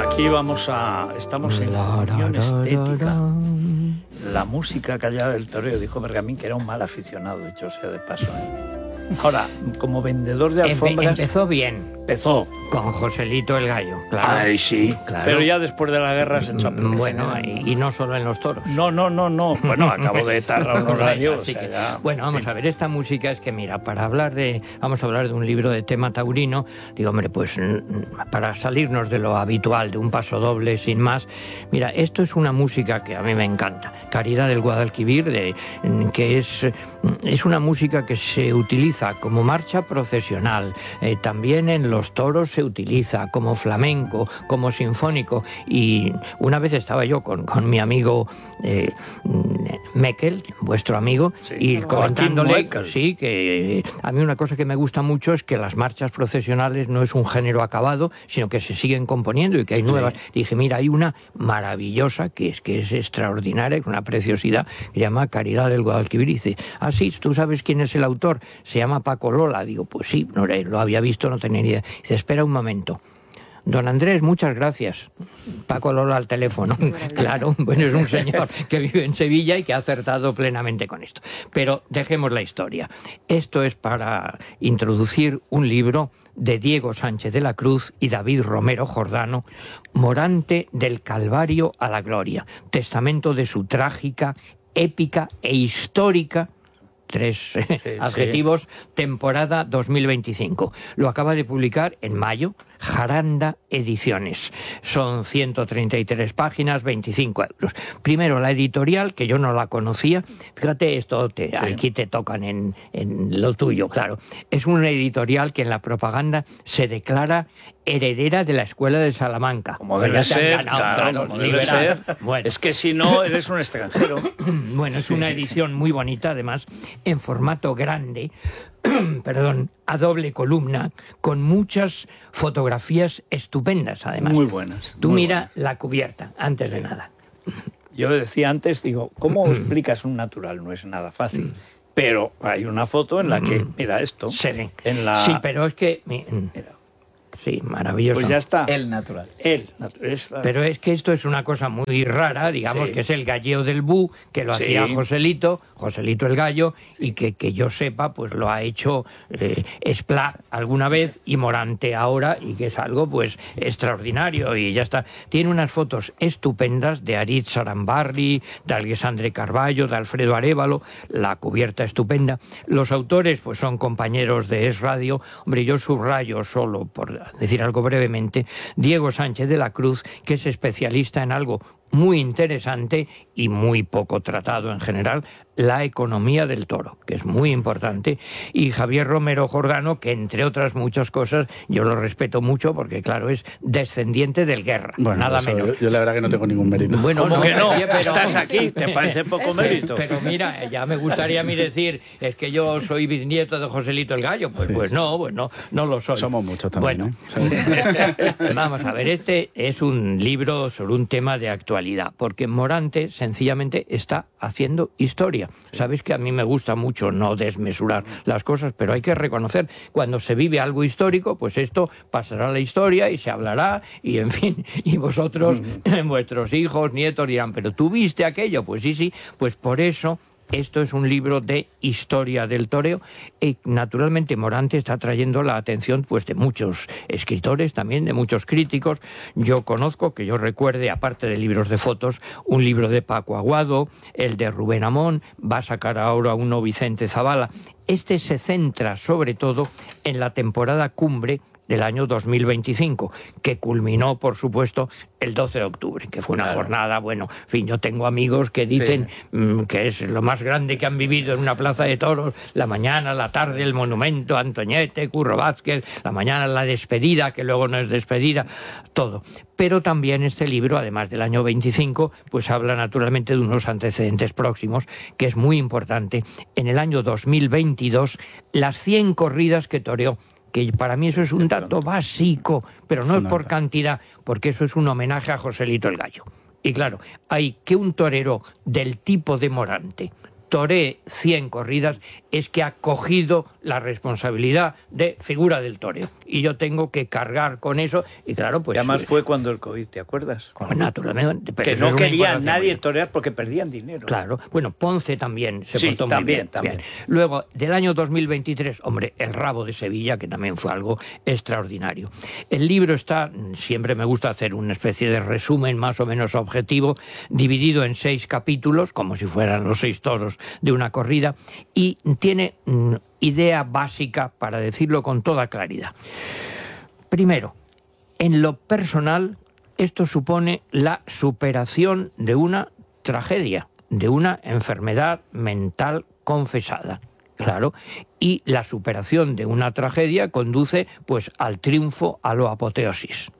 Aquí estamos en unión estética. La música callada del toreo, dijo Bergamín, que era un mal aficionado, dicho sea de paso. Ahora, como vendedor de alfombras... Empezó bien. Empezó. Con Joselito el Gallo, claro. Ay, sí. Claro. Pero ya después de la guerra se echó a perder. Bueno, y no solo en los toros. No. Bueno, acabo de tarra un horario. Así que, bueno, vamos a ver, esta música es que, mira, vamos a hablar de un libro de tema taurino, digo, hombre, pues para salirnos de lo habitual, de un paso doble, sin más, mira, esto es una música que a mí me encanta, Caridad del Guadalquivir, que es una música que se utiliza como marcha procesional, también en los toros se utiliza como flamenco, como sinfónico, y una vez estaba yo con mi amigo Meckel, vuestro amigo, sí, y comentándole, sí, que a mí una cosa que me gusta mucho es que las marchas procesionales no es un género acabado, sino que se siguen componiendo y que hay nuevas. Sí. Dije, mira, hay una maravillosa que es extraordinaria, una preciosidad, que se llama Caridad del Guadalquivir. Y dice, sí, ¿tú sabes quién es el autor? Se llama Paco Lola. Digo, pues sí, no lo había visto, no tenía ni idea. Dice, espera un momento. Don Andrés, muchas gracias. Paco Lola al teléfono. Claro, bueno, es un señor que vive en Sevilla y que ha acertado plenamente con esto. Pero dejemos la historia. Esto es para introducir un libro de Diego Sánchez de la Cruz y David Romero Jordano, Morante del Calvario a la Gloria, testamento de su trágica, épica e histórica, tres adjetivos, temporada 2025. Lo acaba de publicar en mayo Jaranda Ediciones. Son 133 páginas, 25 euros. Primero, la editorial, que yo no la conocía. Fíjate, aquí te tocan en lo tuyo, claro. Es una editorial que en la propaganda se declara heredera de la Escuela de Salamanca. Como debe ser, claro, como debe ser. Bueno. Es que si no, eres un extranjero. Bueno, es una edición muy bonita, además, en formato grande, perdón, a doble columna, con muchas fotografías estupendas, además. Muy buenas. Tú mira la cubierta, antes de nada. Yo decía antes, digo, ¿cómo explicas un natural? No es nada fácil. Pero hay una foto en la que, mira esto. Sí, pero es que... Mira. Sí, maravilloso. Pues ya está. El natural. Pero es que esto es una cosa muy rara, digamos, que es el galleo del Bu, que lo hacía Joselito el Gallo, y que yo sepa, pues lo ha hecho Esplá alguna vez y Morante ahora, y que es algo pues extraordinario, y ya está. Tiene unas fotos estupendas de Aritz Sarambarri, de Alexandre Carballo, de Alfredo Arévalo, la cubierta estupenda. Los autores pues son compañeros de Es Radio. Hombre, yo subrayo solo, por decir algo brevemente, Diego Sánchez de la Cruz, que es especialista en algo muy interesante y muy poco tratado en general, la economía del toro, que es muy importante, y Javier Romero Jordano, que entre otras muchas cosas, yo lo respeto mucho porque, claro, es descendiente del Guerra, bueno, nada menos. Yo la verdad que no tengo ningún mérito. Bueno, ¿cómo que no? Pero, estás aquí, ¿te parece poco mérito? Pero mira, ya me gustaría a mí decir, es que yo soy bisnieto de Joselito el Gallo, pues no lo soy. Somos muchos también, bueno, vamos a ver, este es un libro sobre un tema de actualidad, porque Morante sencillamente está haciendo historia. Sabes que a mí me gusta mucho no desmesurar las cosas, pero hay que reconocer, cuando se vive algo histórico, pues esto pasará a la historia y se hablará, y en fin, y vosotros, vuestros hijos, nietos dirán, pero ¿tú viste aquello? Pues sí, pues por eso esto es un libro de historia del toreo, y naturalmente Morante está trayendo la atención pues de muchos escritores, también de muchos críticos. Yo conozco, que yo recuerde, aparte de libros de fotos, un libro de Paco Aguado, el de Rubén Amón, va a sacar ahora uno Vicente Zavala. Este se centra sobre todo en la temporada cumbre del año 2025, que culminó, por supuesto, el 12 de octubre, que fue una jornada, bueno, en fin, yo tengo amigos que dicen que es lo más grande que han vivido en una plaza de toros, la mañana, la tarde, el monumento, Antoñete, Curro Vázquez, la mañana la despedida, que luego no es despedida, todo. Pero también este libro, además del año 25, pues habla naturalmente de unos antecedentes próximos, que es muy importante. En el año 2022, las 100 corridas que toreó, que para mí eso es un dato básico, pero no es por cantidad, porque eso es un homenaje a Joselito el Gallo. Y claro, hay que un torero del tipo de Morante, 100 corridas toree 100 corridas, es que ha cogido la responsabilidad de figura del toreo. Y yo tengo que cargar con eso. Y claro, pues... Y además fue cuando el COVID, ¿te acuerdas? Pues naturalmente. Pero que no quería nadie torear porque perdían dinero. Claro. Bueno, Ponce también se portó muy también, bien. También. Bien. Luego, del año 2023, hombre, El rabo de Sevilla, que también fue algo extraordinario. El libro está, siempre me gusta hacer una especie de resumen más o menos objetivo, dividido en 6 capítulos, como si fueran los 6 toros de una corrida, y tiene idea básica para decirlo con toda claridad. Primero, en lo personal, esto supone la superación de una tragedia, de una enfermedad mental confesada. Claro, y la superación de una tragedia conduce pues al triunfo, a lo apoteosis.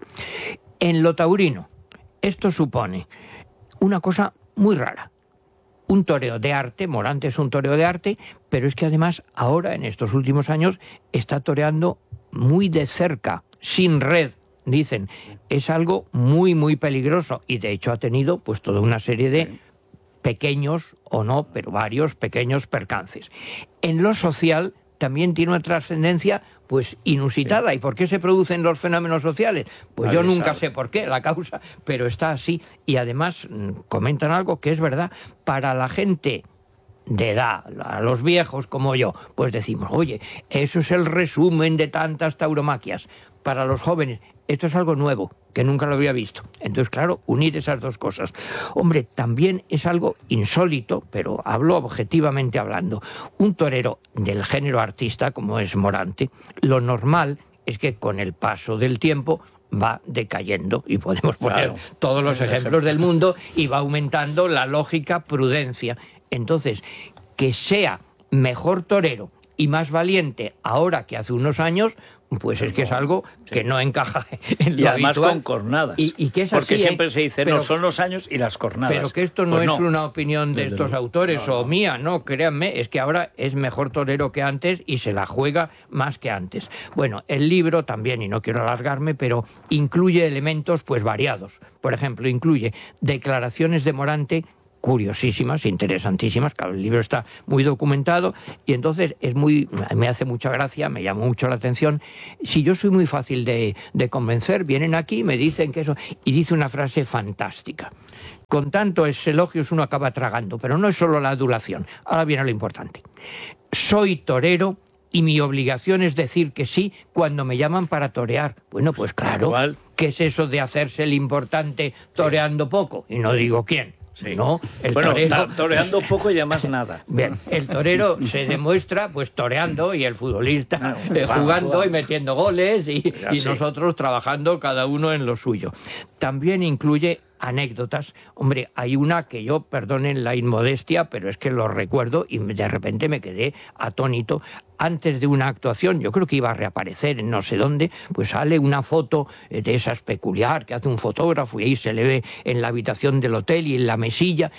En lo taurino, esto supone una cosa muy rara. Un toreo de arte, Morante es un toreo de arte, pero es que además ahora, en estos últimos años, está toreando muy de cerca, sin red, dicen. Es algo muy, muy peligroso y de hecho ha tenido pues toda una serie de pequeños, o no, pero varios pequeños percances. En lo social también tiene una trascendencia pues inusitada. ¿Y por qué se producen los fenómenos sociales? Pues yo nunca sé por qué, la causa, pero está así. Y además comentan algo que es verdad, para la gente de edad, a los viejos como yo, pues decimos, oye, eso es el resumen de tantas tauromaquias. Para los jóvenes, esto es algo nuevo, que nunca lo había visto. Entonces, claro, unir esas dos cosas. Hombre, también es algo insólito, pero hablo objetivamente hablando. Un torero del género artista, como es Morante, lo normal es que con el paso del tiempo va decayendo, y podemos poner todos los ejemplos del mundo, y va aumentando la lógica prudencia. Entonces, que sea mejor torero y más valiente ahora que hace unos años, pues es que es algo que no encaja en lo y además habitual. Con cornadas. Y que es porque así, siempre se dice, pero, no, son los años y las cornadas. Pero que esto no pues es una opinión de estos autores o mía, no, créanme, es que ahora es mejor torero que antes y se la juega más que antes. Bueno, el libro también, y no quiero alargarme, pero incluye elementos pues variados. Por ejemplo, incluye declaraciones de Morante curiosísimas, interesantísimas, claro, el libro está muy documentado y entonces me hace mucha gracia, me llama mucho la atención. Si yo soy muy fácil de convencer, vienen aquí y me dicen que eso, y dice una frase fantástica. Con tantos elogios uno acaba tragando, pero no es solo la adulación. Ahora viene lo importante. Soy torero y mi obligación es decir que sí cuando me llaman para torear. Bueno, pues claro, ¿qué es eso de hacerse el importante toreando poco? Y no digo quién. Sí. No, el torero, toreando poco y además nada. Bien, el torero se demuestra pues toreando y el futbolista jugando y metiendo goles y nosotros trabajando cada uno en lo suyo. También incluye anécdotas. Hombre, hay una que yo, perdonen la inmodestia, pero es que lo recuerdo y de repente me quedé atónito. Antes de una actuación, yo creo que iba a reaparecer en no sé dónde, pues sale una foto de esas peculiar que hace un fotógrafo y ahí se le ve en la habitación del hotel y en la mesilla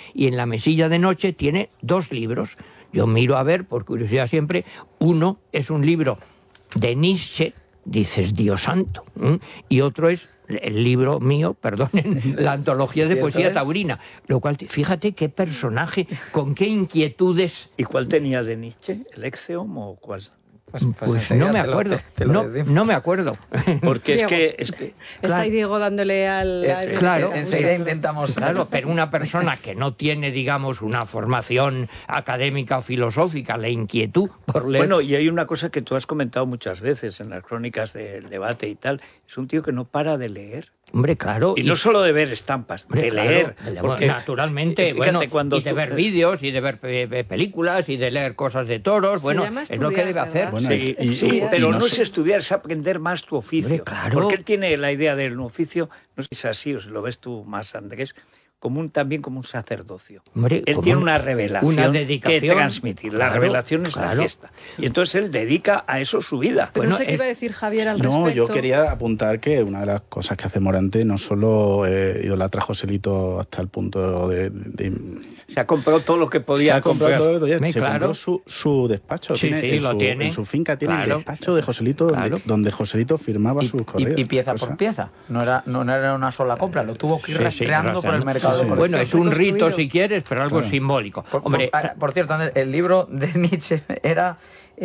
de noche tiene 2 libros. Yo miro a ver, por curiosidad siempre, uno es un libro de Nietzsche, dices, Dios santo, y otro es el libro mío, perdonen, la antología de poesía taurina, lo cual, fíjate qué personaje, con qué inquietudes. ¿Y cuál tenía de Nietzsche? ¿El Exeom o cuál? Pues no me acuerdo, no me acuerdo. Porque es que está ahí Diego dándole al... Claro, enseguida intentamos... Claro, pero una persona que no tiene, digamos, una formación académica o filosófica, la inquietud por leer... Bueno, y hay una cosa que tú has comentado muchas veces en las crónicas del debate y tal, es un tío que no para de leer. Hombre, claro. Y no solo de ver estampas, de leer. Porque, naturalmente, y de ver vídeos, y de ver películas, y de leer cosas de toros, bueno, es lo que debe hacer. Bueno, pero no es estudiar, es aprender más tu oficio. Hombre, claro. Porque él tiene la idea del oficio, no sé si es así o si lo ves tú más, Andrés, también como un sacerdocio. Hombre, él tiene una revelación, una dedicación, que transmitir. La revelación es la fiesta. Y entonces él dedica a eso su vida. Pero no sé qué iba a decir Javier al respecto. No, yo quería apuntar que una de las cosas que hace Morante no solo idolatra a Joselito hasta el punto de Se ha comprado todo lo que podía comprar. Se compró su despacho. Sí, Lo tiene. En su finca tiene el despacho de Joselito, donde Joselito firmaba sus correos. Y pieza por pieza. No era una sola compra, lo tuvo que ir rastreando por el mercado. Sí. Bueno, es un rito si quieres, pero algo simbólico. Por cierto, el libro de Nietzsche era...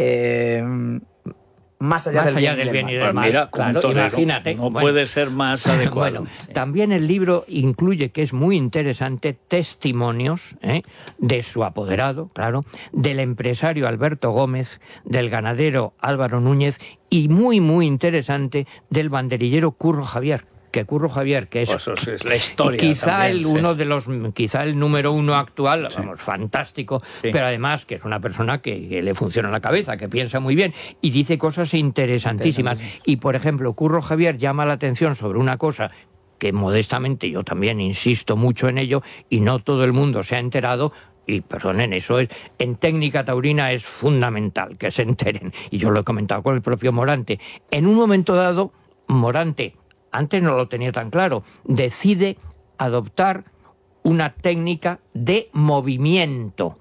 Más allá del bien y del mal. Mira, claro, imagínate. No puede ser más adecuado. Bueno, también el libro incluye, que es muy interesante, testimonios de su apoderado, claro, del empresario Alberto Gómez, del ganadero Álvaro Núñez y muy, muy interesante del banderillero Curro Javier. Que Curro Javier, que es, pues eso es la historia quizá también, quizá el número uno actual, vamos, fantástico, pero además que es una persona que le funciona la cabeza, que piensa muy bien y dice cosas interesantísimas. Y por ejemplo, Curro Javier llama la atención sobre una cosa que modestamente yo también insisto mucho en ello y no todo el mundo se ha enterado. Y perdonen, eso es, en técnica taurina es fundamental que se enteren. Y yo lo he comentado con el propio Morante. En un momento dado, Morante, antes no lo tenía tan claro, decide adoptar una técnica de movimiento.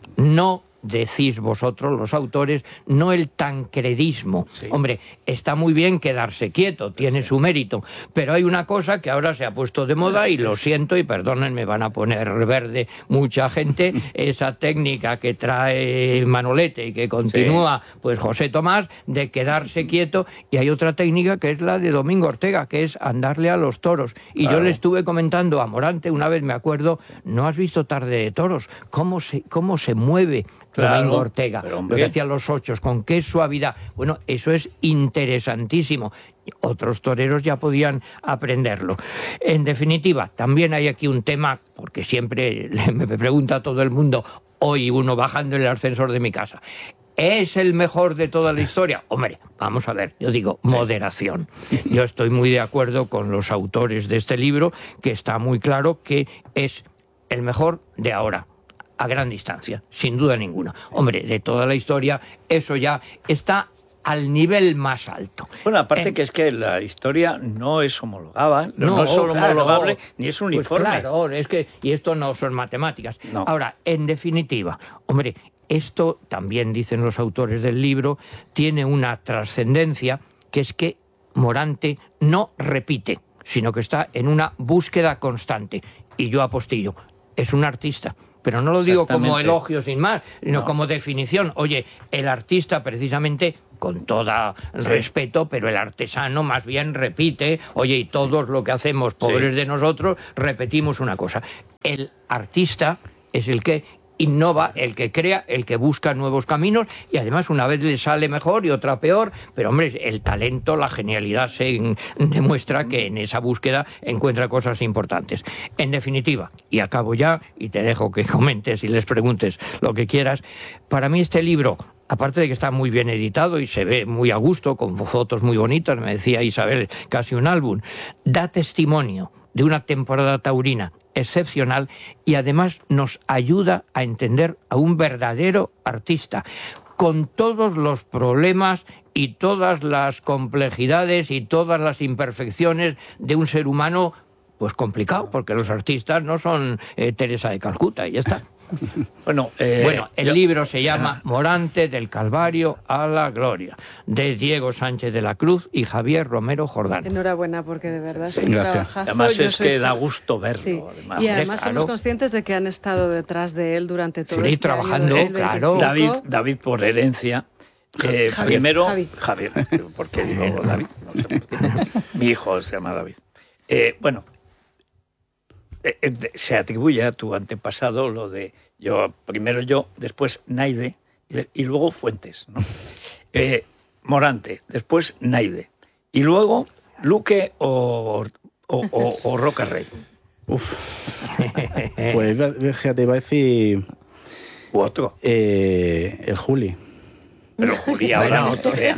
No decís vosotros, los autores, no el tancredismo. Sí. Hombre, está muy bien quedarse quieto, tiene su mérito, pero hay una cosa que ahora se ha puesto de moda y lo siento y perdonen, me van a poner verde mucha gente, esa técnica que trae Manolete y que continúa pues José Tomás, de quedarse quieto, y hay otra técnica que es la de Domingo Ortega, que es andarle a los toros. Y yo le estuve comentando a Morante una vez, me acuerdo, ¿no has visto Tarde de Toros? ¿Cómo se mueve Domingo Ortega? Lo que hacía los ochos, con qué suavidad. Bueno, eso es interesantísimo. Otros toreros ya podían aprenderlo. En definitiva, también hay aquí un tema, porque siempre me pregunta todo el mundo, hoy uno bajando en el ascensor de mi casa, ¿es el mejor de toda la historia? Hombre, vamos a ver, yo digo, moderación. Yo estoy muy de acuerdo con los autores de este libro, que está muy claro que es el mejor de ahora, a gran distancia, sin duda ninguna. Hombre, de toda la historia, eso ya está al nivel más alto. Bueno, aparte que es que la historia no es homologable, no es homologable, ni es uniforme. Pues claro, es que, y esto no son matemáticas. No. Ahora, en definitiva, hombre, esto también dicen los autores del libro, tiene una trascendencia, que es que Morante no repite, sino que está en una búsqueda constante. Y yo apostillo, es un artista. Pero no lo digo como elogio sin más, sino como definición. Oye, el artista precisamente, con todo respeto, pero el artesano más bien repite. Oye, y todos lo que hacemos, pobres de nosotros, repetimos una cosa. El artista es el que innova, el que crea, el que busca nuevos caminos, y además una vez le sale mejor y otra peor, pero hombre, el talento, la genialidad se demuestra que en esa búsqueda encuentra cosas importantes. En definitiva, y acabo ya, y te dejo que comentes y les preguntes lo que quieras, para mí este libro, aparte de que está muy bien editado y se ve muy a gusto, con fotos muy bonitas, me decía Isabel, casi un álbum, da testimonio de una temporada taurina excepcional y además nos ayuda a entender a un verdadero artista, con todos los problemas y todas las complejidades y todas las imperfecciones de un ser humano pues complicado, porque los artistas no son Teresa de Calcuta y ya está. Bueno, el libro se llama Morante del Calvario a la Gloria, de Diego Sánchez de la Cruz y Javier Romero Jordán. Enhorabuena, porque de verdad es un trabajazo. Además es que da gusto verlo. Sí. Además, y además somos conscientes de que han estado detrás de él durante todo este trabajando, año. Claro. David por herencia. Primero, Javier, ¿por qué digo David? No sé por qué. Mi hijo se llama David. Se atribuye a tu antepasado lo de primero yo, después Naide y luego Fuentes, ¿no? Morante, después Naide y luego Luque o Roca Rey. Pues fíjate, iba a decir otro. El Juli. Pero Juli ahora no torea.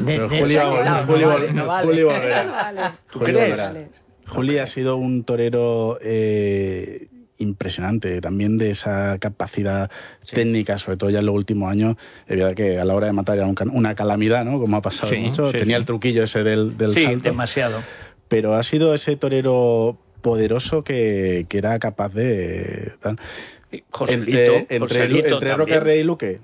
Juli ha sido un torero impresionante, también de esa capacidad técnica, sobre todo ya en los últimos años. Es verdad que a la hora de matar era una calamidad, ¿no? Como ha pasado mucho. Tenía el truquillo ese del salto. Demasiado. Pero ha sido ese torero poderoso que era capaz de... Joselito, entre Roca Rey y Luque.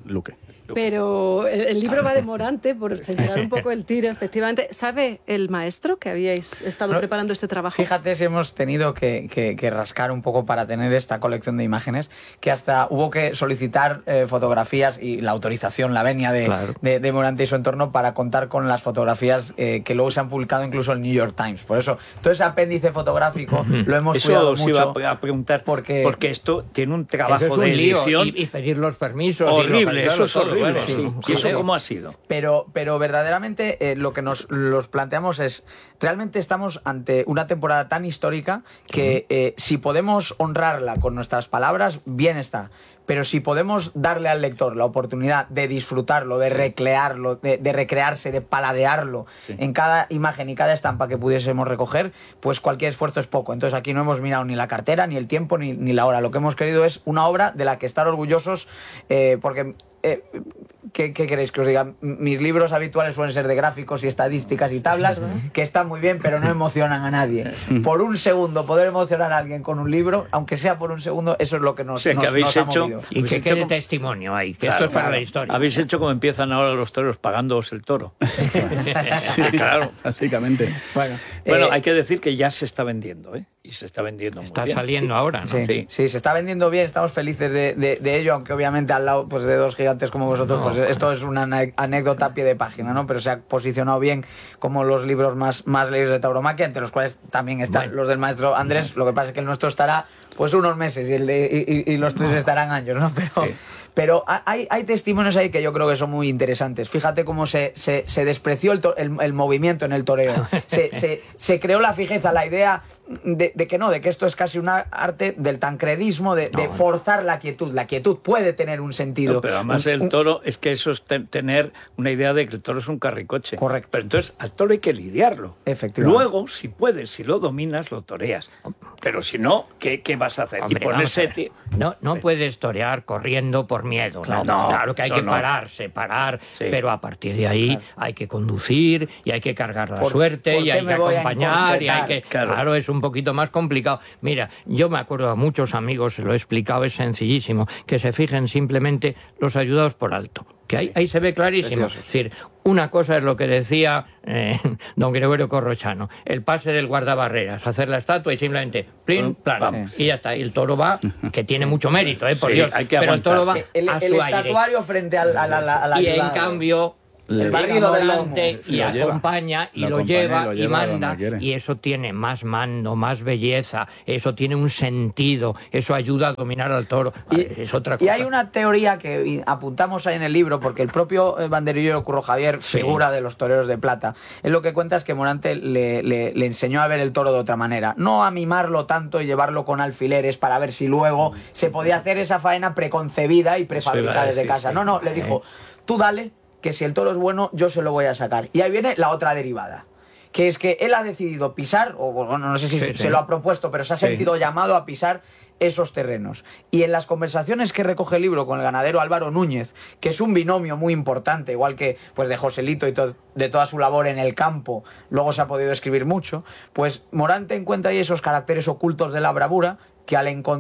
Pero el libro va de Morante, por centrar un poco el tiro, efectivamente. ¿Sabe el maestro que habíais estado preparando este trabajo? Fíjate si hemos tenido que rascar un poco para tener esta colección de imágenes, que hasta hubo que solicitar fotografías y la autorización, la venia de Morante y su entorno para contar con las fotografías que luego se han publicado incluso en el New York Times. Por eso, todo ese apéndice fotográfico lo hemos cuidado mucho. Iba a preguntar, porque esto tiene un trabajo de edición y pedir los permisos. Horrible, eso es horrible. Bueno, sí. ¿Y eso cómo ha sido? Pero verdaderamente lo que nos planteamos es, realmente estamos ante una temporada tan histórica que si podemos honrarla con nuestras palabras, bien está. Pero si podemos darle al lector la oportunidad de disfrutarlo, de recrearlo, de recrearse, de paladearlo en cada imagen y cada estampa que pudiésemos recoger, pues cualquier esfuerzo es poco. Entonces aquí no hemos mirado ni la cartera, ni el tiempo, ni la hora. Lo que hemos querido es una obra de la que estar orgullosos, porque... ¿Qué queréis que os diga? Mis libros habituales suelen ser de gráficos y estadísticas y tablas, que están muy bien, pero no emocionan a nadie. Por un segundo, poder emocionar a alguien con un libro, aunque sea por un segundo, eso es lo que nos ha movido. Y que quede testimonio ahí, que esto es para la historia. Habéis hecho como empiezan ahora los toreros, pagándoos el toro. Sí, claro, básicamente. Bueno, hay que decir que ya se está vendiendo, ¿eh? Y se está vendiendo muy bien. Está saliendo ahora, ¿no? Sí, se está vendiendo bien, estamos felices de ello, aunque obviamente al lado pues de dos gigantes como vosotros, pues esto es una anécdota a pie de página, ¿no? Pero se ha posicionado bien como los libros más leídos de tauromaquia, entre los cuales también están los del maestro Andrés. Lo que pasa es que el nuestro estará pues unos meses y los tuyos estarán años, ¿no? Pero hay testimonios ahí que yo creo que son muy interesantes. Fíjate cómo se despreció el movimiento en el toreo. Se creó la fijeza, la idea de que esto es casi una arte del tancredismo, de forzar la quietud. La quietud puede tener un sentido. No, pero además el toro, es que eso es tener una idea de que el toro es un carricoche. Correcto. Pero entonces al toro hay que lidiarlo. Efectivamente. Luego, si puedes, si lo dominas, lo toreas. Pero si no, ¿qué vas a hacer? Hombre, no puedes torear corriendo por miedo. No, claro que hay que parar, pero a partir de ahí hay que conducir y hay que cargar la suerte y hay que acompañar y hay que... Claro, es un poquito más complicado. Mira, yo me acuerdo a muchos amigos, se lo he explicado, es sencillísimo, que se fijen simplemente los ayudados por alto. Que ahí se ve clarísimo. Es decir, una cosa es lo que decía don Gregorio Corrochano, el pase del guardabarreras, hacer la estatua y simplemente plin, plan, y ya está. Y el toro va, que tiene mucho mérito, por Dios, hay que pero el toro va el estatuario frente a la y en cambio el barrido delante y acompaña y lo lleva y manda, y eso tiene más mando, más belleza, eso tiene un sentido, eso ayuda a dominar al toro. Es otra cosa. Y hay una teoría que apuntamos ahí en el libro, porque el propio banderillero Curro Javier, figura de los toreros de plata, es lo que cuenta es que Morante le enseñó a ver el toro de otra manera, no a mimarlo tanto y llevarlo con alfileres para ver si luego se podía hacer esa faena preconcebida y prefabricada desde casa. No, le dijo, tú dale, que si el toro es bueno, yo se lo voy a sacar. Y ahí viene la otra derivada, que es que él ha decidido pisar, o bueno, no sé si se lo ha propuesto, pero se ha sentido llamado a pisar esos terrenos. Y en las conversaciones que recoge el libro con el ganadero Álvaro Núñez, que es un binomio muy importante, igual que pues de Joselito y de toda su labor en el campo, luego se ha podido escribir mucho, pues Morante encuentra ahí esos caracteres ocultos de la bravura que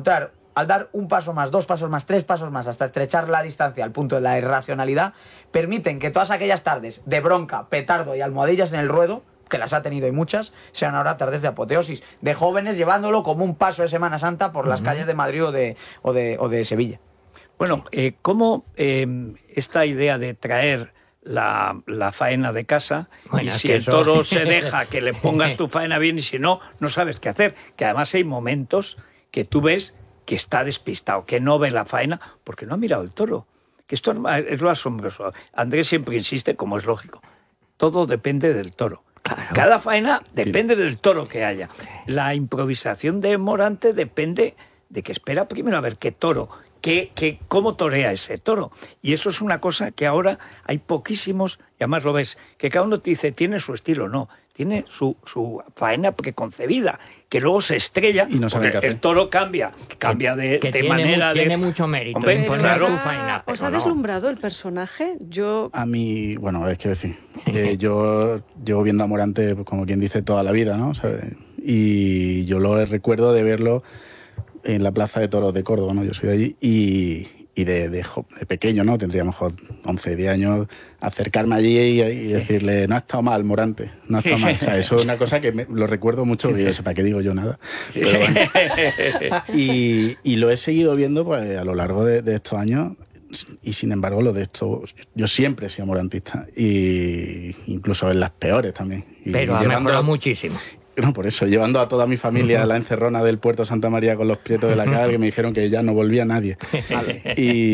al dar un paso más, 2 pasos más, 3 pasos más, hasta estrechar la distancia al punto de la irracionalidad, permiten que todas aquellas tardes de bronca, petardo y almohadillas en el ruedo, que las ha tenido y muchas, sean ahora tardes de apoteosis, de jóvenes llevándolo como un paso de Semana Santa por las calles de Madrid o de Sevilla. Bueno, ¿cómo esta idea de traer la faena de casa, y si el toro se deja que le pongas tu faena bien y si no, no sabes qué hacer? Que además hay momentos que tú ves que está despistado, que no ve la faena, porque no ha mirado el toro. Que esto es lo asombroso. Andrés siempre insiste, como es lógico, todo depende del toro. Claro. Cada faena depende del toro que haya. La improvisación de Morante depende de que espera primero a ver qué toro, cómo torea ese toro. Y eso es una cosa que ahora hay poquísimos, y además lo ves, que cada uno te dice, tiene su estilo, no, tiene su faena preconcebida, que luego se estrella, y no sabe qué hacer. El toro cambia de manera tiene mucho mérito. Hombre, claro, su faena, ¿os ha deslumbrado el personaje? A mí, bueno, es que decir, yo llevo viendo a Morante, como quien dice, toda la vida, ¿no? O sea, y yo lo recuerdo de verlo en la Plaza de Toros de Córdoba, ¿no? Yo soy de allí y de pequeño, ¿no? Tendría mejor 11, 10 años, acercarme allí y decirle, no ha estado mal, Morante, no ha estado mal. O sea, eso es una cosa que lo recuerdo mucho, y yo sé para qué digo yo nada. Pero bueno. Y lo he seguido viendo pues a lo largo de estos años, y sin embargo lo de esto, yo siempre he sido morantista, y incluso en las peores también. Pero ha mejorado muchísimo. No, por eso, llevando a toda mi familia a la encerrona del Puerto Santa María con los prietos de la Cal, que me dijeron que ya no volvía nadie. Y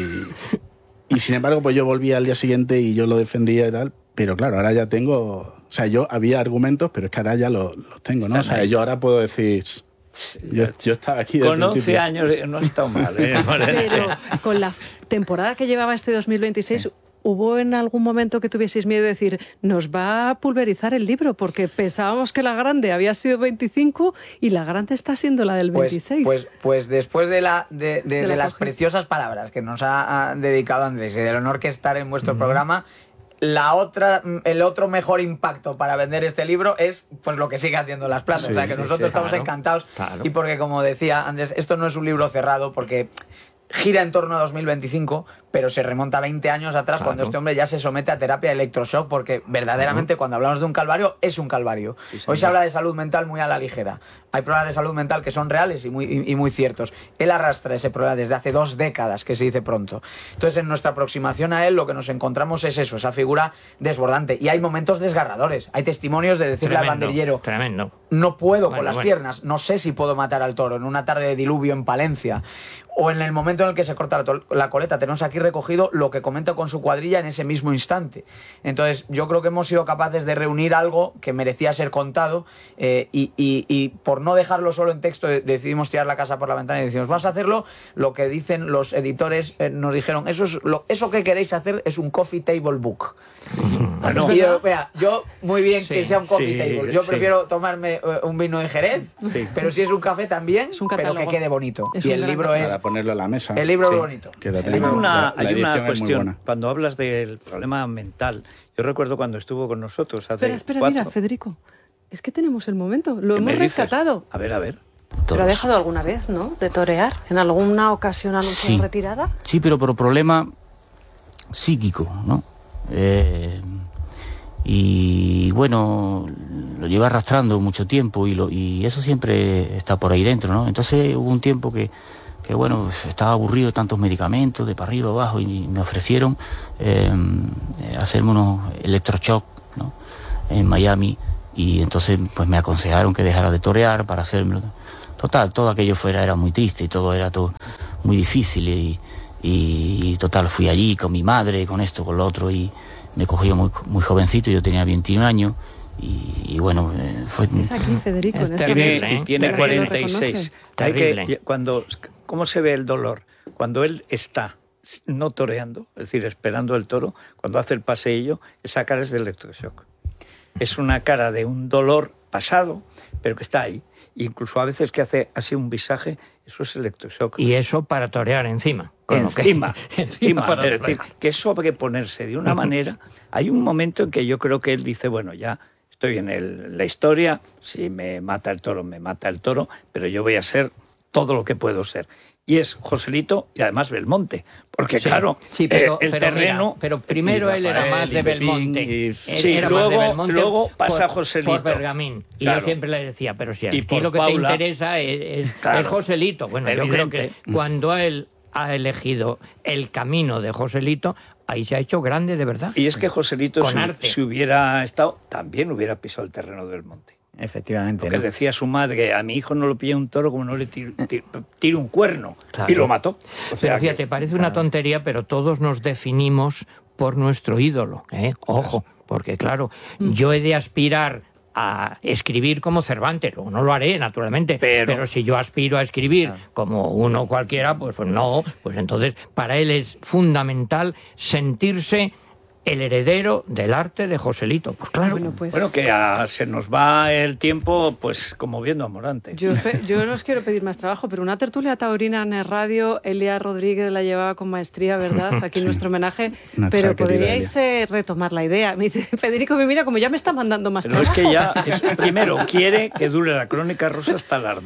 sin embargo, pues yo volví al día siguiente y yo lo defendía y tal, pero claro, ahora ya tengo... O sea, yo había argumentos, pero es que ahora ya los tengo, ¿no? O sea, yo ahora puedo decir... Yo estaba aquí... Con 11 años no ha estado mal, ¿eh? Pero con la temporada que llevaba este 2026... Sí. ¿Hubo en algún momento que tuvieseis miedo de decir, nos va a pulverizar el libro? Porque pensábamos que la grande había sido 25 y la grande está siendo la del 26. Pues después de las preciosas palabras que nos ha dedicado Andrés y del honor que estar en vuestro programa, el otro mejor impacto para vender este libro es pues lo que sigue haciendo Las Plazas. O sea, que nosotros estamos encantados. Claro. Y porque, como decía Andrés, esto no es un libro cerrado, porque gira en torno a 2025, pero se remonta 20 años atrás, cuando este hombre ya se somete a terapia de electroshock, porque verdaderamente cuando hablamos de un calvario, es un calvario. Hoy se habla de salud mental muy a la ligera. Hay problemas de salud mental que son reales y muy ciertos. Él arrastra ese problema desde hace 2 décadas, que se dice pronto. Entonces, en nuestra aproximación a él, lo que nos encontramos es eso, esa figura desbordante. Y hay momentos desgarradores. Hay testimonios de decirle al banderillero, no puedo con las piernas, no sé si puedo matar al toro, en una tarde de diluvio en Palencia. O en el momento en el que se corta la coleta. Tenemos aquí recogido lo que comenta con su cuadrilla en ese mismo instante. Entonces, yo creo que hemos sido capaces de reunir algo que merecía ser contado, y por no dejarlo solo en texto, decidimos tirar la casa por la ventana y decimos, vamos a hacerlo. Lo que dicen los editores, nos dijeron, eso que queréis hacer es un coffee table book. Bueno, yo muy bien que sea un coffee table. Yo prefiero tomarme un vino de Jerez, pero si es un café también, pero que quede bonito. Y el libro es... Para ponerlo a la mesa. El libro es bonito. Hay una cuestión, cuando hablas del problema mental, yo recuerdo cuando estuvo con nosotros hace Espera, mira, Federico, es que tenemos el momento, lo hemos rescatado. A ver. ¿Pero ha dejado alguna vez, no?, de torear? ¿En alguna ocasión anunciado retirada? Sí, pero por problema psíquico, ¿no? Y bueno, lo lleva arrastrando mucho tiempo y eso siempre está por ahí dentro, ¿no? Entonces hubo un tiempo que bueno, estaba aburrido de tantos medicamentos, de para arriba, abajo, y me ofrecieron hacerme unos electroshock, ¿no?, en Miami, y entonces pues me aconsejaron que dejara de torear para hacérmelo. Total, todo aquello era muy triste y todo era todo muy difícil, y total, fui allí con mi madre, con esto, con lo otro, y me cogió muy jovencito, yo tenía 21 años, y bueno, fue... Es aquí, Federico, en esta mesa. Tiene 46. ¿Cómo se ve el dolor? Cuando él está no toreando, es decir, esperando el toro, cuando hace el paseillo, esa cara es de electroshock. Es una cara de un dolor pasado, pero que está ahí. Incluso a veces que hace así un visaje, eso es electroshock. Y eso para torear encima. Encima. Es decir, que eso hay que ponerse de una manera. Hay un momento en que yo creo que él dice, bueno, ya estoy en la historia, si me mata el toro, me mata el toro, pero yo voy a ser todo lo que puedo ser. Y es Joselito y además Belmonte, porque claro, pero terreno... Mira, pero primero él era más de Belmonte. Luego pasa Joselito. Por Bergamín. Y yo siempre le decía, pero si a ti lo que Paula, te interesa es Joselito. Bueno, evidente. Yo creo que cuando él ha elegido el camino de Joselito, ahí se ha hecho grande de verdad. Y es que Joselito, si hubiera estado, también hubiera pisado el terreno del monte. Efectivamente. Porque decía su madre, a mi hijo no lo pilla un toro como no le tiro un cuerno. Claro. Y lo mató. Pero fíjate, parece una tontería, pero todos nos definimos por nuestro ídolo, ¿eh? Ojo, porque claro, yo he de aspirar a escribir como Cervantes, no lo haré, naturalmente, pero si yo aspiro a escribir como uno cualquiera, pues no, pues entonces para él es fundamental sentirse el heredero del arte de Joselito. Pues claro. Bueno, que se nos va el tiempo, pues como viendo a Morante. Yo no os quiero pedir más trabajo, pero una tertulia taurina en el radio, Elia Rodríguez la llevaba con maestría, ¿verdad? Aquí nuestro homenaje. Pero podríais retomar la idea. Me dice, Federico, mira, como ya me está mandando más trabajo. Pero es que ya, primero, quiere que dure la Crónica Rosa hasta las 2.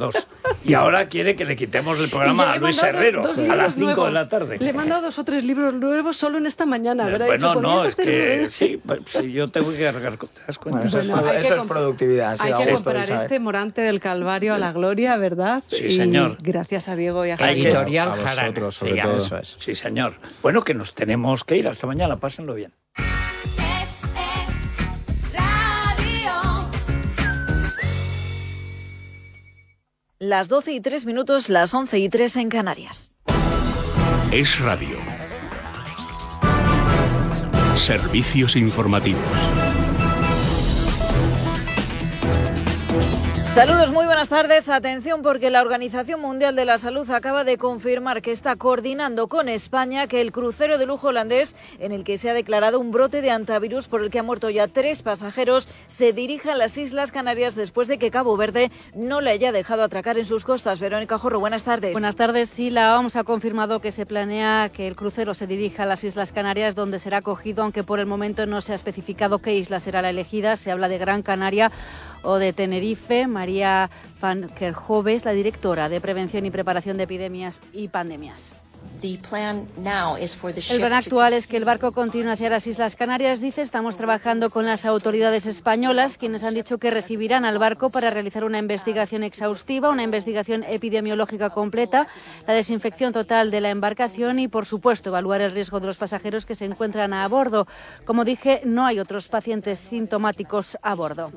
Y ahora quiere que le quitemos el programa a Luis Herrero a las 5 de la tarde. Le he mandado 2 o 3 libros nuevos solo en esta mañana. Bueno, no, es que sí, yo tengo que cargar. ¿Te das cuenta? Bueno, eso es productividad. Hay que comprar este Morante del Calvario a la gloria, ¿verdad? Sí, señor. Y gracias a Diego y a Javier. Editorial a vosotros, sobre todo. Eso es. Sí, señor. Bueno, que nos tenemos que ir. Hasta mañana. Pásenlo bien. Las 12:03, las 11:03 en Canarias. Es Radio. Servicios informativos. Saludos, muy buenas tardes. Atención porque la Organización Mundial de la Salud acaba de confirmar que está coordinando con España que el crucero de lujo holandés, en el que se ha declarado un brote de hantavirus por el que han muerto ya 3 pasajeros, se dirija a las Islas Canarias después de que Cabo Verde no le haya dejado atracar en sus costas. Verónica Jorro, buenas tardes. Buenas tardes. Sí, la OMS ha confirmado que se planea que el crucero se dirija a las Islas Canarias, donde será acogido, aunque por el momento no se ha especificado qué isla será la elegida. Se habla de Gran Canaria o de Tenerife. María Van Kerkhove es la directora de Prevención y Preparación de Epidemias y Pandemias. El plan actual es que el barco continúe hacia las Islas Canarias. Dice, estamos trabajando con las autoridades españolas, quienes han dicho que recibirán al barco para realizar una investigación exhaustiva, una investigación epidemiológica completa, la desinfección total de la embarcación y, por supuesto, evaluar el riesgo de los pasajeros que se encuentran a bordo. Como dije, no hay otros pacientes sintomáticos a bordo.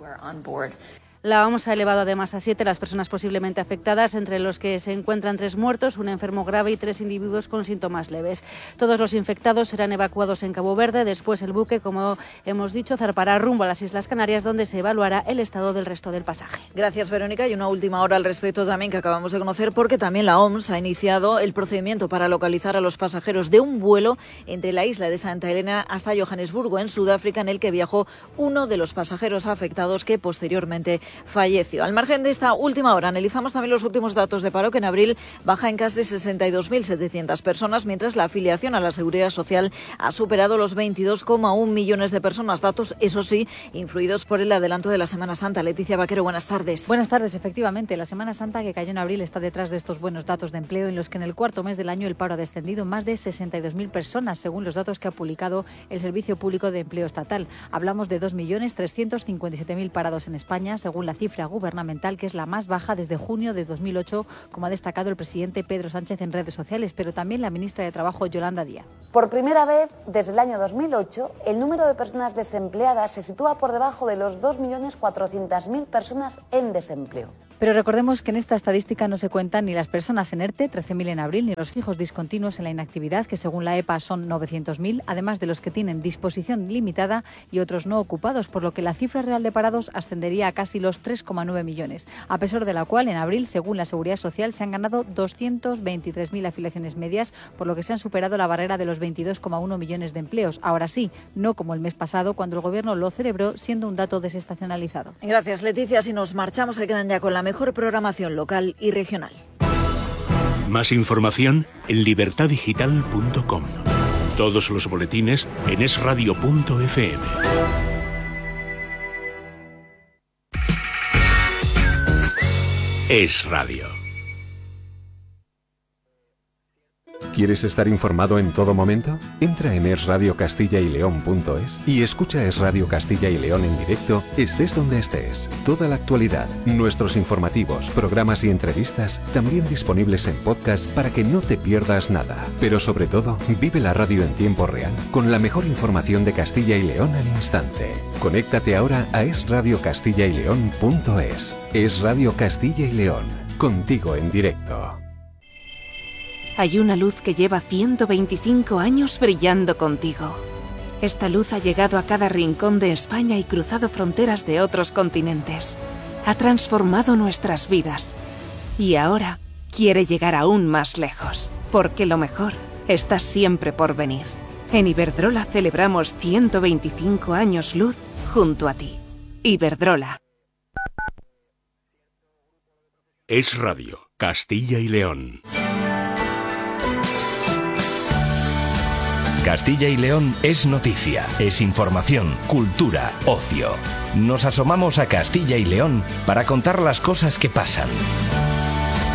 La OMS ha elevado además a 7 las personas posiblemente afectadas, entre los que se encuentran 3 muertos, un enfermo grave y 3 individuos con síntomas leves. Todos los infectados serán evacuados en Cabo Verde. Después el buque, como hemos dicho, zarpará rumbo a las Islas Canarias, donde se evaluará el estado del resto del pasaje. Gracias, Verónica. Y una última hora al respecto también que acabamos de conocer, porque también la OMS ha iniciado el procedimiento para localizar a los pasajeros de un vuelo entre la isla de Santa Helena hasta Johannesburgo, en Sudáfrica, en el que viajó uno de los pasajeros afectados, que posteriormente falleció. Al margen de esta última hora, analizamos también los últimos datos de paro, que en abril baja en casi 62.700 personas, mientras la afiliación a la Seguridad Social ha superado los 22,1 millones de personas. Datos, eso sí, influidos por el adelanto de la Semana Santa. Leticia Vaquero, buenas tardes. Buenas tardes, efectivamente. La Semana Santa que cayó en abril está detrás de estos buenos datos de empleo, en los que en el cuarto mes del año el paro ha descendido más de 62.000 personas, según los datos que ha publicado el Servicio Público de Empleo Estatal. Hablamos de 2.357.000 parados en España, según la cifra gubernamental, que es la más baja desde junio de 2008, como ha destacado el presidente Pedro Sánchez en redes sociales, pero también la ministra de Trabajo, Yolanda Díaz. Por primera vez desde el año 2008, el número de personas desempleadas se sitúa por debajo de los 2.400.000 personas en desempleo. Pero recordemos que en esta estadística no se cuentan ni las personas en ERTE, 13.000 en abril, ni los fijos discontinuos en la inactividad, que según la EPA son 900.000, además de los que tienen disposición limitada y otros no ocupados, por lo que la cifra real de parados ascendería a casi los 3,9 millones, a pesar de la cual en abril, según la Seguridad Social, se han ganado 223.000 afiliaciones medias, por lo que se han superado la barrera de los 22,1 millones de empleos. Ahora sí, no como el mes pasado, cuando el Gobierno lo celebró, siendo un dato desestacionalizado. Gracias, Leticia. Si nos marchamos, se quedan ya con la mejor programación local y regional. Más información en libertadigital.com. Todos los boletines en esradio.fm. Es Radio. ¿Quieres estar informado en todo momento? Entra en esradiocastilla-y-león.es y escucha Es Radio Castilla y León en directo, estés donde estés. Toda la actualidad, nuestros informativos, programas y entrevistas, también disponibles en podcast para que no te pierdas nada. Pero sobre todo, vive la radio en tiempo real, con la mejor información de Castilla y León al instante. Conéctate ahora a esradiocastilla-y-león.es. Es Radio Castilla y León, contigo en directo. Hay una luz que lleva 125 años brillando contigo. Esta luz ha llegado a cada rincón de España y cruzado fronteras de otros continentes. Ha transformado nuestras vidas. Y ahora quiere llegar aún más lejos, porque lo mejor está siempre por venir. En Iberdrola celebramos 125 años luz junto a ti. Iberdrola. Es Radio, Castilla y León. Castilla y León es noticia, es información, cultura, ocio. Nos asomamos a Castilla y León para contar las cosas que pasan.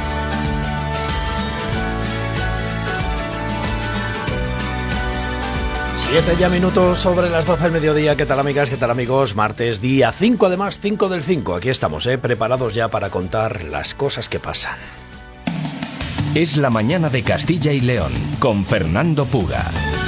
7 ya minutos sobre las 12 del mediodía. ¿Qué tal, amigas? ¿Qué tal, amigos? Martes, día 5, además, 5 del 5. Aquí estamos, preparados ya para contar las cosas que pasan. Es la mañana de Castilla y León, con Fernando Puga.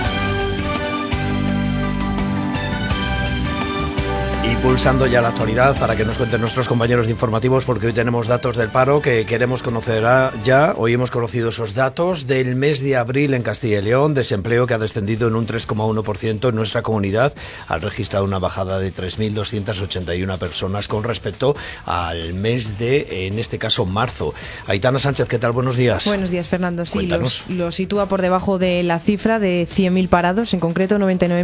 Y pulsando ya la actualidad para que nos cuenten nuestros compañeros de informativos, porque hoy tenemos datos del paro que queremos conocer ya. Hoy hemos conocido esos datos del mes de abril en Castilla y León, desempleo que ha descendido en un 3,1% en nuestra comunidad, al registrar una bajada de 3.281 personas con respecto al mes de, en este caso, marzo. Aitana Sánchez, ¿qué tal? Buenos días. Buenos días, Fernando. Sí, lo sitúa por debajo de la cifra de 100.000 parados, en concreto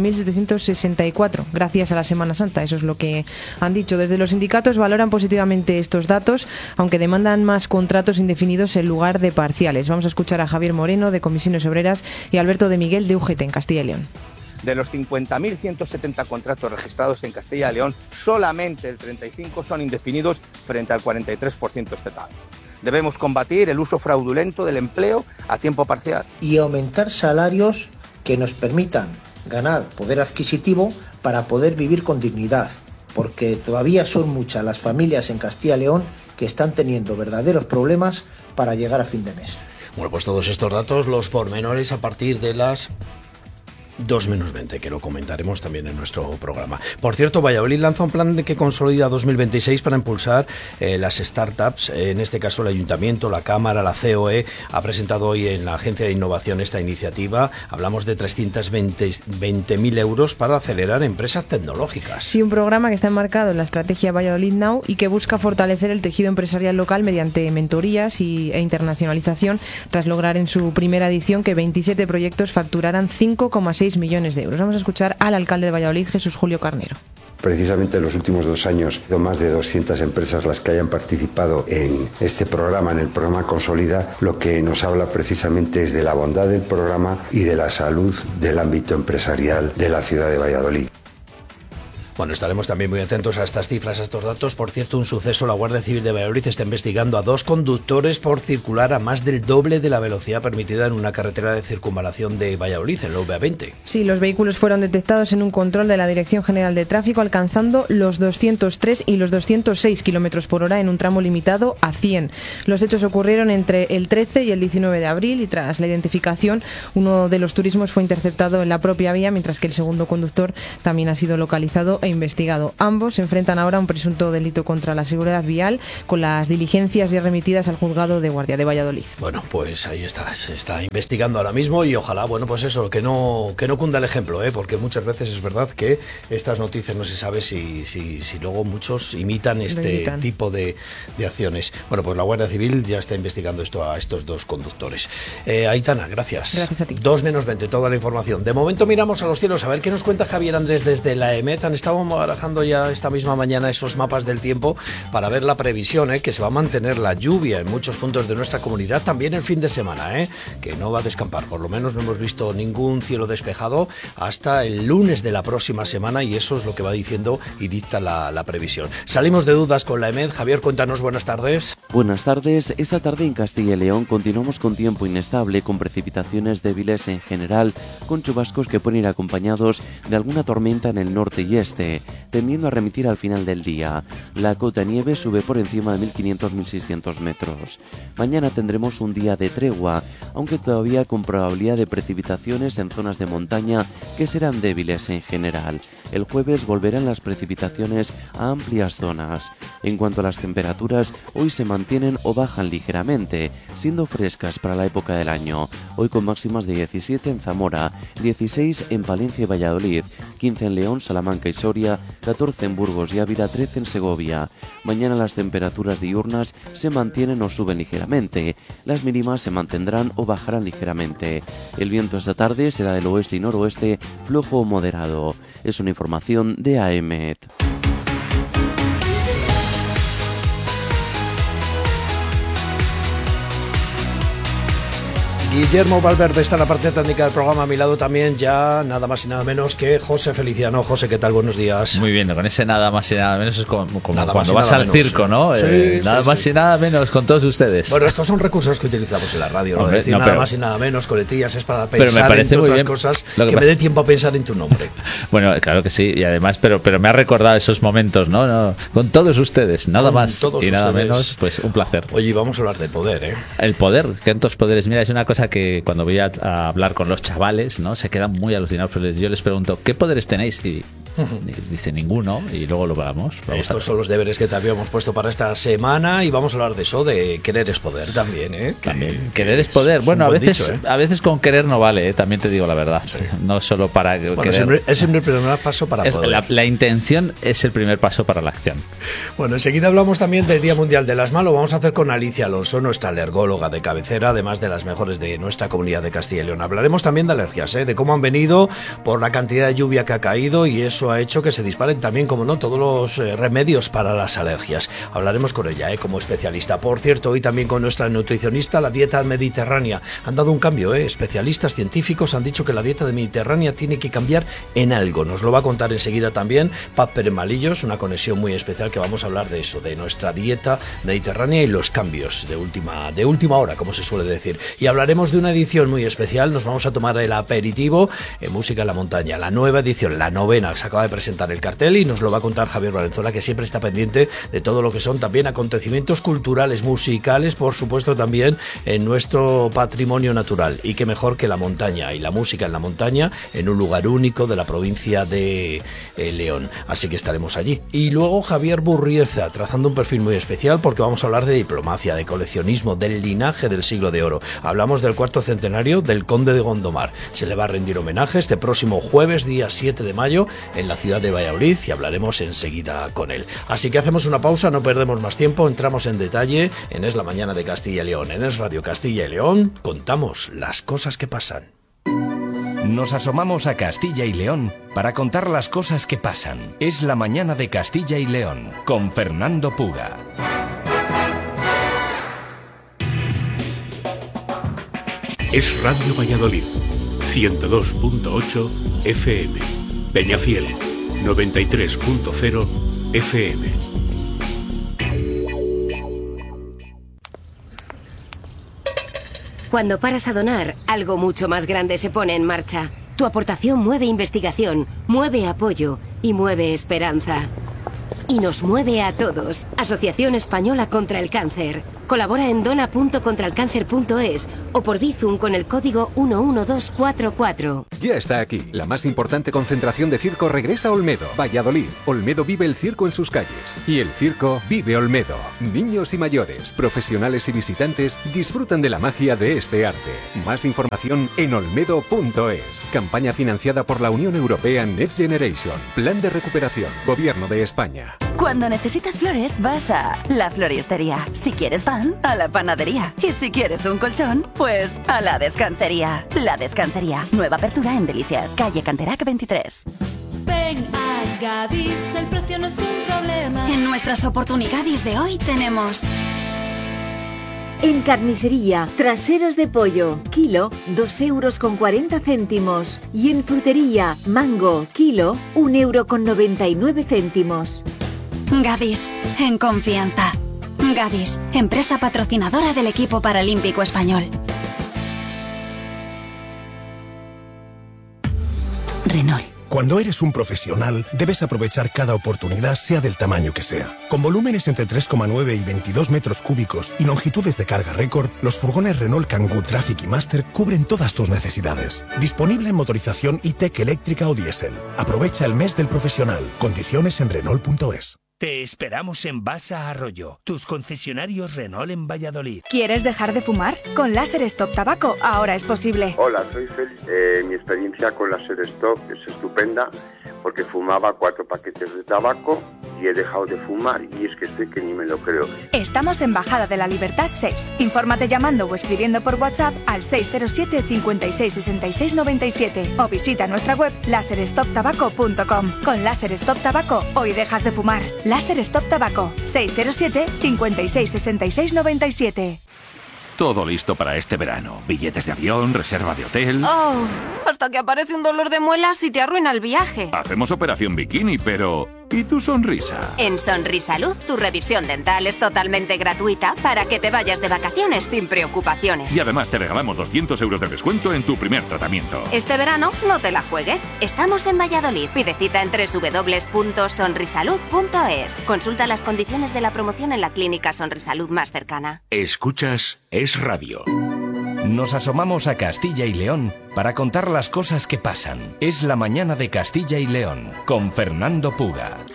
99.764, gracias a la Semana Santa. Eso es lo que han dicho. Desde los sindicatos valoran positivamente estos datos, aunque demandan más contratos indefinidos en lugar de parciales. Vamos a escuchar a Javier Moreno, de Comisiones Obreras, y Alberto de Miguel, de UGT, en Castilla y León. De los 50.170 contratos registrados en Castilla y León, solamente el 35% son indefinidos frente al 43% estatal. Debemos combatir el uso fraudulento del empleo a tiempo parcial. Y aumentar salarios que nos permitan ganar poder adquisitivo para poder vivir con dignidad, porque todavía son muchas las familias en Castilla y León que están teniendo verdaderos problemas para llegar a fin de mes. Bueno, pues todos estos datos, los pormenores a partir de las 2 menos 20, que lo comentaremos también en nuestro programa. Por cierto, Valladolid lanza un plan que consolida 2026 para impulsar las startups. En este caso, el Ayuntamiento, la Cámara, la COE ha presentado hoy en la Agencia de Innovación esta iniciativa. Hablamos de 320.000 euros para acelerar empresas tecnológicas. Sí, un programa que está enmarcado en la estrategia Valladolid Now y que busca fortalecer el tejido empresarial local mediante mentorías e internacionalización, tras lograr en su primera edición que 27 proyectos facturaran 5,6 millones de euros. Vamos a escuchar al alcalde de Valladolid, Jesús Julio Carnero. Precisamente en los últimos 2 años, más de 200 empresas las que hayan participado en este programa, en el programa Consolida, lo que nos habla precisamente es de la bondad del programa y de la salud del ámbito empresarial de la ciudad de Valladolid. Bueno, estaremos también muy atentos a estas cifras, a estos datos. Por cierto, un suceso: la Guardia Civil de Valladolid está investigando a 2 conductores por circular a más del doble de la velocidad permitida en una carretera de circunvalación de Valladolid, en la VA20. Sí, los vehículos fueron detectados en un control de la Dirección General de Tráfico, alcanzando los 203 y los 206 kilómetros por hora en un tramo limitado a 100. Los hechos ocurrieron entre el 13 y el 19 de abril y tras la identificación, uno de los turismos fue interceptado en la propia vía, mientras que el segundo conductor también ha sido localizado e investigado. Ambos se enfrentan ahora a un presunto delito contra la seguridad vial, con las diligencias ya remitidas al juzgado de guardia de Valladolid. Bueno, pues ahí está, se está investigando ahora mismo y ojalá, bueno, pues eso, que no cunda el ejemplo, porque muchas veces es verdad que estas noticias no se sabe si luego muchos imitan tipo de acciones. Bueno, pues la Guardia Civil ya está investigando esto a estos 2 conductores. Aitana, gracias. Gracias a ti. 2 menos 20, toda la información. De momento miramos a los cielos a ver qué nos cuenta Javier Andrés desde la EMET. Han estado barajando ya esta misma mañana esos mapas del tiempo para ver la previsión, que se va a mantener la lluvia en muchos puntos de nuestra comunidad también el fin de semana, que no va a descampar. Por lo menos no hemos visto ningún cielo despejado hasta el lunes de la próxima semana, y eso es lo que va diciendo y dicta la previsión. Salimos de dudas con la EMED. Javier, cuéntanos, buenas tardes. Buenas tardes. Esta tarde en Castilla y León continuamos con tiempo inestable, con precipitaciones débiles en general, con chubascos que pueden ir acompañados de alguna tormenta en el norte y este, tendiendo a remitir al final del día. La cota de nieve sube por encima de 1.500-1.600 metros. Mañana tendremos un día de tregua, aunque todavía con probabilidad de precipitaciones en zonas de montaña que serán débiles en general. El jueves volverán las precipitaciones a amplias zonas. En cuanto a las temperaturas, hoy se mantienen o bajan ligeramente, siendo frescas para la época del año. Hoy con máximas de 17 en Zamora, 16 en Palencia y Valladolid, 15 en León, Salamanca y Soria, 14 en Burgos y Ávila, 13 en Segovia. Mañana las temperaturas diurnas se mantienen o suben ligeramente. Las mínimas se mantendrán o bajarán ligeramente. El viento esta tarde será del oeste y noroeste, flojo o moderado. Es una información de AEMET. Guillermo Valverde está en la parte técnica del programa. A mi lado también ya nada más y nada menos que José Feliciano. José, ¿qué tal? Buenos días. Muy bien, con ese nada más y nada menos es como cuando vas al menos, circo, ¿no? Sí, nada sí, más sí. y nada menos con todos ustedes. Bueno, estos son recursos que utilizamos en la radio. Hombre, decir no, nada pero- más y nada menos, coletillas, es para Pero me pensar parece entre muy otras bien. cosas Lo que que me pasa- dé tiempo a pensar en tu nombre. Bueno, claro que sí, y además, pero me ha recordado esos momentos, ¿no? Con todos ustedes, nada Con más todos y nada ustedes. menos, pues un placer. Oye, vamos a hablar de poder, ¿eh? El poder, tantos poderes. Mira, es una cosa que cuando voy a hablar con los chavales, ¿no? Se quedan muy alucinados. Pues yo les pregunto, ¿qué poderes tenéis? Y dice ninguno, y luego lo hablamos. Estos son los deberes que te habíamos puesto para esta semana y vamos a hablar de eso, de querer es poder también, ¿eh? También. Querer es poder. Bueno, a buen veces, dicho, ¿eh? a veces con querer no vale, también te digo la verdad. No solo para Bueno, querer. es siempre el primer paso para poder. La intención es el primer paso para la acción. Bueno, enseguida hablamos también del Día Mundial del Asma. Lo vamos a hacer con Alicia Alonso, nuestra alergóloga de cabecera, además de las mejores de nuestra comunidad de Castilla y León. Hablaremos también de alergias, de cómo han venido por la cantidad de lluvia que ha caído y eso ha hecho que se disparen también, como no, todos los remedios para las alergias. Hablaremos con ella como especialista. Por cierto, hoy también con nuestra nutricionista, la dieta mediterránea. Han dado un cambio, especialistas científicos han dicho que la dieta de Mediterránea tiene que cambiar en algo. Nos lo va a contar enseguida también Paz Pérez Malillos, una conexión muy especial que vamos a hablar de eso, de nuestra dieta mediterránea y los cambios de última hora, como se suele decir. Y hablaremos de una edición muy especial. Nos vamos a tomar el aperitivo en Música en la Montaña, la nueva edición, la novena. Se acaba de presentar el cartel y nos lo va a contar Javier Valenzuela, que siempre está pendiente de todo lo que son también acontecimientos culturales, musicales, por supuesto también en nuestro patrimonio natural. Y qué mejor que la montaña y la música en la montaña, en un lugar único de la provincia de León. Así que estaremos allí. Y luego Javier Burrieza, trazando un perfil muy especial porque vamos a hablar de diplomacia, de coleccionismo, del linaje del siglo de oro. Hablamos del cuarto centenario del Conde de Gondomar. Se le va a rendir homenaje este próximo jueves, día 7 de mayo, en la ciudad de Valladolid, y hablaremos enseguida con él. Así que hacemos una pausa, no perdemos más tiempo, entramos en detalle en Es la Mañana de Castilla y León. En Es Radio Castilla y León contamos las cosas que pasan. Nos asomamos a Castilla y León para contar las cosas que pasan. Es la Mañana de Castilla y León con Fernando Puga. Es Radio Valladolid, 102.8 FM. Peñafiel, 93.0 FM. Cuando paras a donar, algo mucho más grande se pone en marcha. Tu aportación mueve investigación, mueve apoyo y mueve esperanza. Y nos mueve a todos. Asociación Española contra el Cáncer. Colabora en dona.contralcáncer.es o por Bizum con el código 11244. Ya está aquí. La más importante concentración de circo regresa a Olmedo, Valladolid. Olmedo vive el circo en sus calles. Y el circo vive Olmedo. Niños y mayores, profesionales y visitantes disfrutan de la magia de este arte. Más información en olmedo.es. Campaña financiada por la Unión Europea Next Generation. Plan de recuperación. Gobierno de España. Cuando necesitas flores, vas a la floristería. Si quieres pan, a la panadería. Y si quieres un colchón, pues a la descansería. La Descansería. Nueva apertura en Delicias, calle Canterac 23. Ven a Gadis, el precio no es un problema. En nuestras oportunidades de hoy tenemos... En carnicería, traseros de pollo, kilo, 2,40 €. Y en frutería, mango, kilo, 1,99 €. Gadis, en confianza. Gadis, empresa patrocinadora del equipo paralímpico español. Renault. Cuando eres un profesional, debes aprovechar cada oportunidad, sea del tamaño que sea. Con volúmenes entre 3,9 y 22 metros cúbicos y longitudes de carga récord, los furgones Renault Kangoo Traffic y Master cubren todas tus necesidades. Disponible en motorización e-Tech eléctrica o diésel. Aprovecha el mes del profesional. Condiciones en Renault.es. Te esperamos en Basa Arroyo, tus concesionarios Renault en Valladolid. ¿Quieres dejar de fumar? Con Láser Stop Tabaco ahora es posible. Hola, soy Félix. Mi experiencia con Láser Stop es estupenda porque fumaba 4 paquetes de tabaco y he dejado de fumar y es que estoy que ni me lo creo. Estamos en Bajada de la Libertad 6. Infórmate llamando o escribiendo por WhatsApp al 607 56 66 97 o visita nuestra web laserstoptabaco.com. Con Láser Stop Tabaco hoy dejas de fumar. Láser Stop Tabaco 607 56 66 97. Todo listo para este verano. Billetes de avión, reserva de hotel. Oh, hasta que aparece un dolor de muelas y te arruina el viaje. Hacemos operación bikini, pero... ¿y tu sonrisa? En Sonrisalud, tu revisión dental es totalmente gratuita para que te vayas de vacaciones sin preocupaciones. Y además te regalamos 200 euros de descuento en tu primer tratamiento. Este verano no te la juegues. Estamos en Valladolid. Pide cita en www.sonrisalud.es. Consulta las condiciones de la promoción en la clínica Sonrisalud más cercana. Escuchas Es Radio. Nos asomamos a Castilla y León para contar las cosas que pasan. Es la mañana de Castilla y León con Fernando Puga.